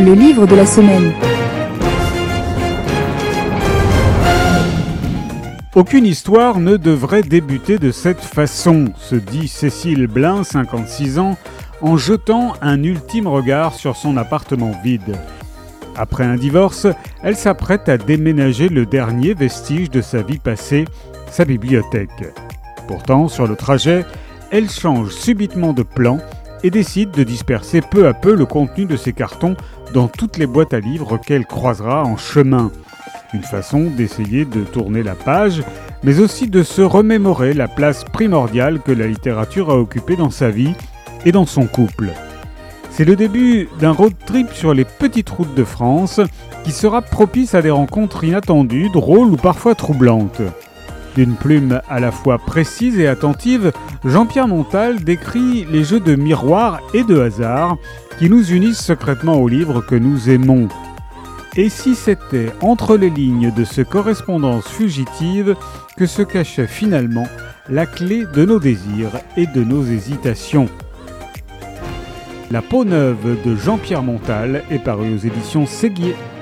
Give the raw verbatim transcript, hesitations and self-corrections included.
Le livre de la semaine. Aucune histoire ne devrait débuter de cette façon, se dit Cécile Blin, cinquante-six ans, en jetant un ultime regard sur son appartement vide. Après un divorce, elle s'apprête à déménager le dernier vestige de sa vie passée, sa bibliothèque. Pourtant, sur le trajet, elle change subitement de plan et décide de disperser peu à peu le contenu de ses cartons dans toutes les boîtes à livres qu'elle croisera en chemin. Une façon d'essayer de tourner la page, mais aussi de se remémorer la place primordiale que la littérature a occupée dans sa vie et dans son couple. C'est le début d'un road trip sur les petites routes de France qui sera propice à des rencontres inattendues, drôles ou parfois troublantes. D'une plume à la fois précise et attentive, Jean-Pierre Montal décrit les jeux de miroir et de hasard qui nous unissent secrètement aux livres que nous aimons. Et si c'était entre les lignes de ce correspondance fugitive que se cachait finalement la clé de nos désirs et de nos hésitations. La peau neuve de Jean-Pierre Montal est parue aux éditions Séguier.